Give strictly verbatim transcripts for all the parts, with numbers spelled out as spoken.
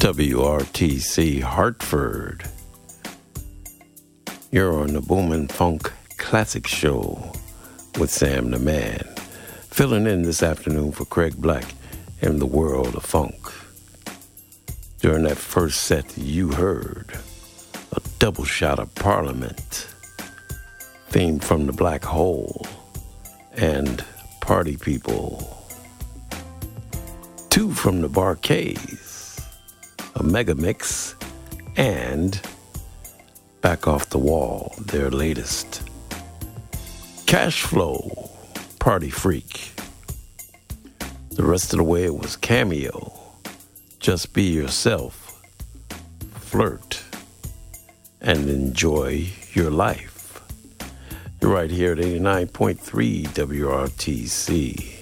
W R T C Hartford. You're on the Boomin' Funk Classic Show with Sam the Man, filling in this afternoon for Craig Black in the world of funk. During that first set, you heard a double shot of Parliament, theme from the Black Hole, and Party People. Two from the Bar-Kays, a mega mix, and Back Off the Wall, their latest. Cash Flow, Party Freak. The rest of the way it was Cameo, Just Be Yourself, Flirt, and Enjoy Your Life. You're right here at eighty-nine point three W R T C.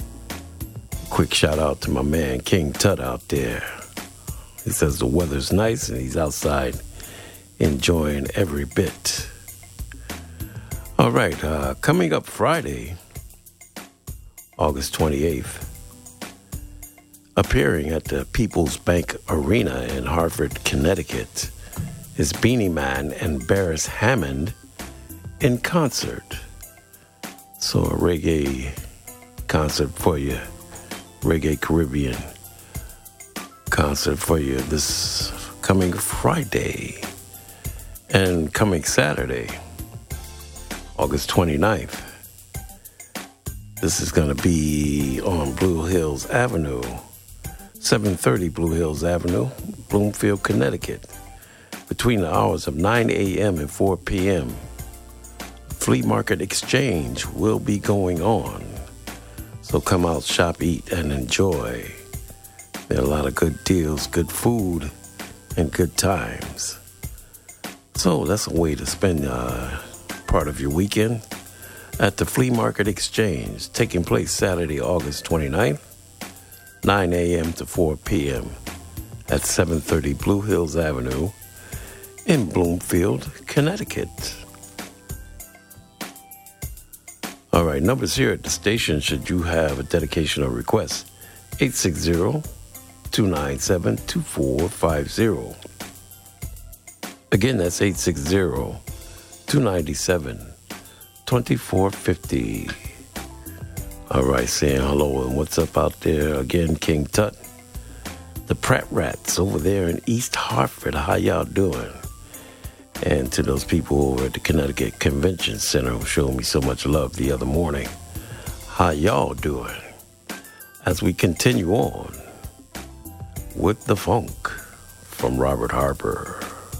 Quick shout out to my man King Tut out there. He says the weather's nice and he's outside enjoying every bit. All right, uh, coming up Friday, August twenty-eighth, appearing at the People's Bank Arena in Hartford, Connecticut, is Beanie Man and Barris Hammond in concert. So a reggae concert for you, Reggae Caribbean concert for you this coming Friday. And coming Saturday, August twenty-ninth, this is going to be on Blue Hills Avenue, seven thirty Blue Hills Avenue, Bloomfield, Connecticut. Between the hours of nine a.m. and four p.m., Flea Market Exchange will be going on. So come out, shop, eat, and enjoy. There are a lot of good deals, good food, and good times. So that's a way to spend uh, part of your weekend at the Flea Market Exchange, taking place Saturday, August twenty-ninth, nine a.m. to four p.m. at seven thirty Blue Hills Avenue in Bloomfield, Connecticut. All right, numbers here at the station should you have a dedication or request. eight six zero, two nine seven, two four five zero. Again, that's eight six zero, two nine seven, two four five zero. All right, saying hello and what's up out there. Again, King Tut. The Pratt Rats over there in East Hartford. How y'all doing? And to those people over at the Connecticut Convention Center who showed me so much love the other morning. How y'all doing? As we continue on with the funk from Robert Harper.